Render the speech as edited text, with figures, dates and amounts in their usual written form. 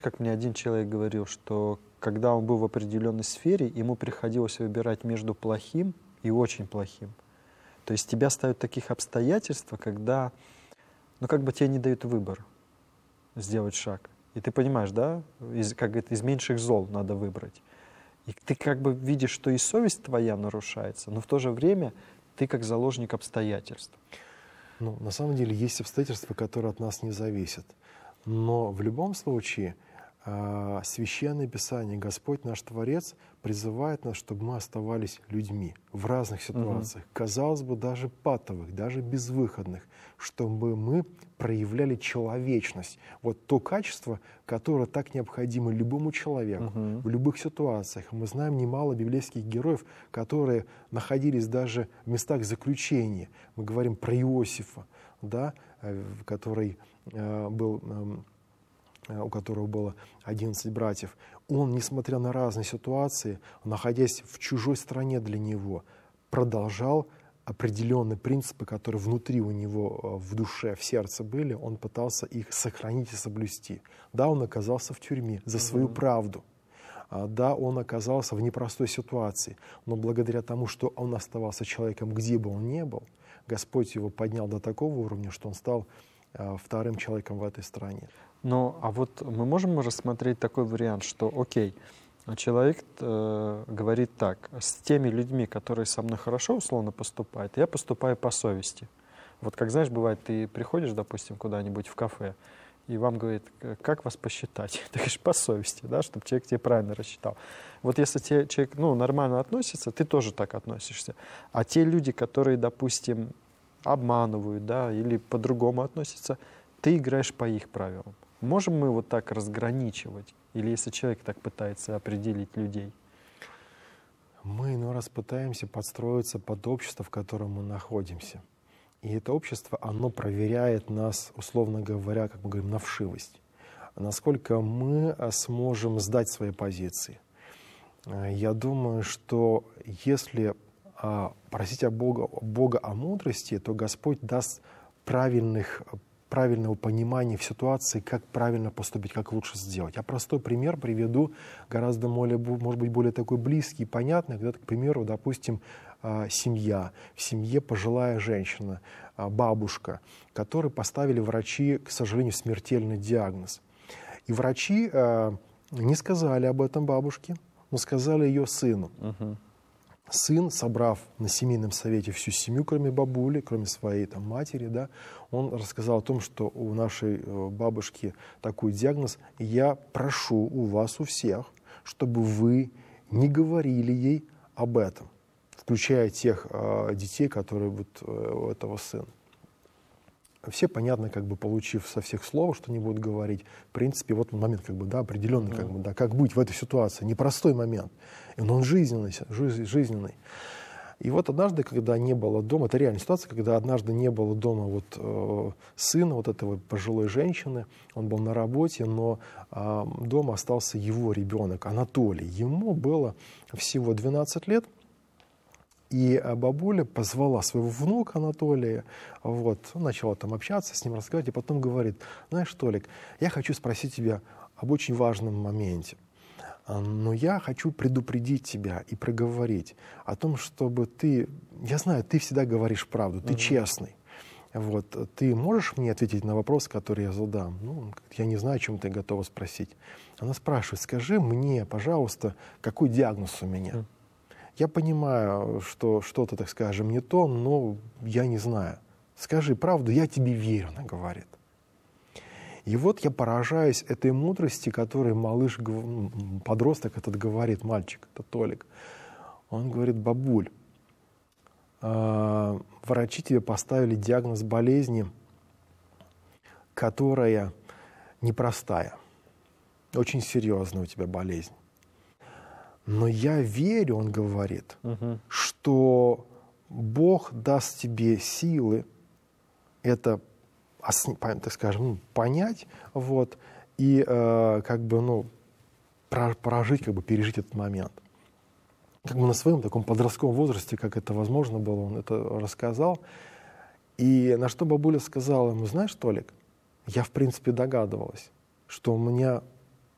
Как мне один человек говорил, что когда он был в определенной сфере, ему приходилось выбирать между плохим и очень плохим. То есть тебя ставят в таких обстоятельствах, когда, ну, как бы тебе не дают выбор сделать шаг. И ты понимаешь, да, как говорит, из меньших зол надо выбрать. И ты как бы видишь, что и совесть твоя нарушается, но в то же время ты как заложник обстоятельств. Ну, на самом деле есть обстоятельства, которые от нас не зависят. Но в любом случае Священное Писание, Господь наш Творец призывает нас, чтобы мы оставались людьми в разных ситуациях, казалось бы, даже патовых, даже безвыходных, чтобы мы проявляли человечность. Вот то качество, которое так необходимо любому человеку в любых ситуациях. Мы знаем немало библейских героев, которые находились даже в местах заключения. Мы говорим про Иосифа, да, который у которого было 11 братьев. Он, несмотря на разные ситуации, находясь в чужой стране для него, продолжал определенные принципы, которые внутри у него в душе, в сердце были, он пытался их сохранить и соблюсти. Да, он оказался в тюрьме за свою правду. Да, он оказался в непростой ситуации, но благодаря тому, что он оставался человеком, где бы он ни был, Господь его поднял до такого уровня, что он стал вторым человеком в этой стране. Ну, а вот мы можем рассмотреть такой вариант, что, окей, человек говорит так: с теми людьми, которые со мной хорошо условно поступают, я поступаю по совести. Вот как, знаешь, бывает, ты приходишь, допустим, куда-нибудь в кафе, и вам говорит, как вас посчитать? Ты говоришь, по совести, да, чтобы человек тебе правильно рассчитал. Вот если тебе человек, ну, нормально относится, ты тоже так относишься. А те люди, которые, допустим, обманывают, да, или по-другому относятся, ты играешь по их правилам. Можем мы вот так разграничивать? Или если человек так пытается определить людей? Мы иной раз пытаемся подстроиться под общество, в котором мы находимся. И это общество, оно проверяет нас, условно говоря, как мы говорим, на вшивость. Насколько мы сможем сдать свои позиции. Я думаю, что если просить Бога о мудрости, то Господь даст правильного понимания в ситуации, как правильно поступить, как лучше сделать. Я простой пример приведу, гораздо, может быть, более такой близкий, понятный. Когда, к примеру, допустим, семья, в семье пожилая женщина, бабушка, которой поставили врачи, к сожалению, смертельный диагноз. И врачи не сказали об этом бабушке, но сказали ее сыну. Сын, собрав на семейном совете всю семью, кроме бабули, кроме своей там, матери, да, он рассказал о том, что у нашей бабушки такой диагноз. И я прошу у вас, у всех, чтобы вы не говорили ей об этом, включая тех детей, которые вот у этого сына. Все, понятно, как бы получив со всех слов, что они будут говорить, в принципе, вот момент как бы, да, определенный, как бы, да, как быть в этой ситуации, непростой момент, но он жизненный. И вот однажды, когда не было дома, это реальная ситуация, когда однажды не было дома вот сына вот этого пожилой женщины, он был на работе, но дома остался его ребенок, Анатолий. Ему было всего 12 лет. И бабуля позвала своего внука Анатолия, вот, начала там общаться с ним, разговаривать, и потом говорит: знаешь, Толик, я хочу спросить тебя об очень важном моменте, но я хочу предупредить тебя и проговорить о том, чтобы ты, я знаю, ты всегда говоришь правду, ты честный. Вот, ты можешь мне ответить на вопрос, который я задам? Ну, я не знаю, о чем ты готова спросить. Она спрашивает: скажи мне, пожалуйста, какой диагноз у меня? Я понимаю, что что-то, так скажем, не то, но я не знаю. Скажи правду, я тебе верю, она говорит. И вот я поражаюсь этой мудрости, которой малыш, подросток этот говорит, мальчик, это Толик. Он говорит: бабуль, врачи тебе поставили диагноз болезни, которая непростая, очень серьезная у тебя болезнь. Но я верю, он говорит, что Бог даст тебе силы это, так скажем, понять, вот, и как бы, ну, прожить, как бы пережить этот момент. Как бы на своем таком подростковом возрасте, как это возможно было, он это рассказал. И на что бабуля сказала ему: знаешь, Толик, я в принципе догадывалась, что у меня